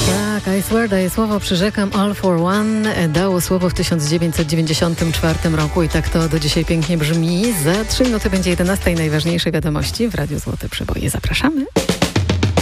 Tak, I swear daje słowo, przyrzekam, All for One dało słowo w 1994 roku i tak to do dzisiaj pięknie brzmi. Za 3 minuty będzie 11 najważniejsze wiadomości w Radiu Złote Przeboje. Zapraszamy.